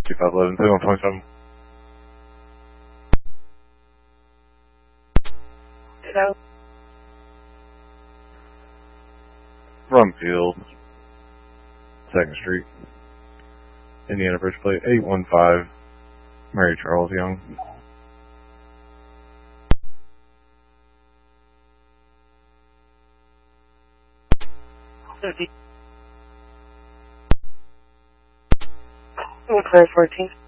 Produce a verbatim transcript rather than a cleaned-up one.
two five eleven, two one twenty-seven. Hello? Brumfield, second Street, Indiana Bridge Plate, eight one five, Mary Charles Young. thirty. Five fourteen.